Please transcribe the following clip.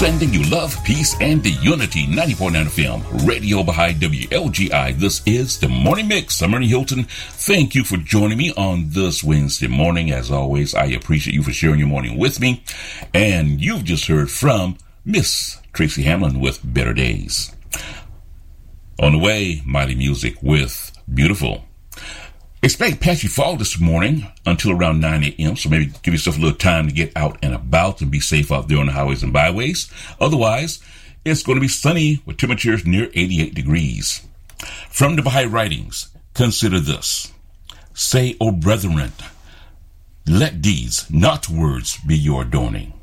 sending you love, peace, and the unity. 94.9 FM, Radio Baha'i WLGI. This is the Morning Mix. I'm Ernie Hilton. Thank you for joining me on this Wednesday morning. As always, I appreciate you for sharing your morning with me. And you've just heard from Miss Tracy Hamlin with Better Days. On the way, Mighty Music with Beautiful. Expect patchy fall this morning until around 9 a.m., so maybe give yourself a little time to get out and about and be safe out there on the highways and byways. Otherwise, it's going to be sunny with temperatures near 88 degrees. From the Baha'i writings, consider this. Say, O brethren, let deeds, not words, be your adorning.